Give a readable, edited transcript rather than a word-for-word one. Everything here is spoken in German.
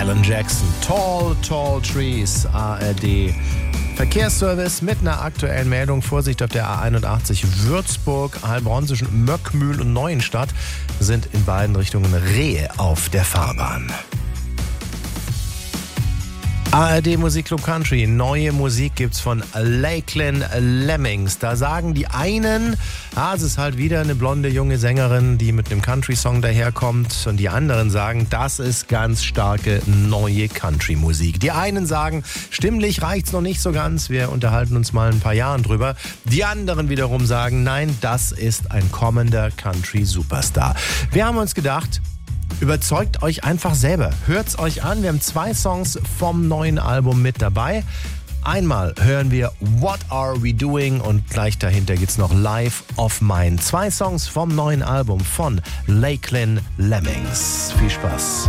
Alan Jackson, Tall, Tall Trees, ARD. Verkehrsservice mit einer aktuellen Meldung. Vorsicht auf der A81 Würzburg, Heilbronn zwischen Möckmühl und Neuenstadt sind in beiden Richtungen Rehe auf der Fahrbahn. ARD Musikclub Country. Neue Musik gibt's von Lachlan Lemmings. Da sagen die einen, es ist halt wieder eine blonde junge Sängerin, die mit einem Country-Song daherkommt. Und die anderen sagen, das ist ganz starke neue Country-Musik. Die einen sagen, stimmlich reicht's noch nicht so ganz. Wir unterhalten uns mal ein paar Jahren drüber. Die anderen wiederum sagen, nein, das ist ein kommender Country-Superstar. Wir haben uns gedacht, überzeugt euch einfach selber. Hört's euch an. Wir haben 2 Songs vom neuen Album mit dabei. Einmal hören wir What Are We Doing und gleich dahinter geht's noch Life of Mine. 2 Songs vom neuen Album von Lachlan Lemmings. Viel Spaß.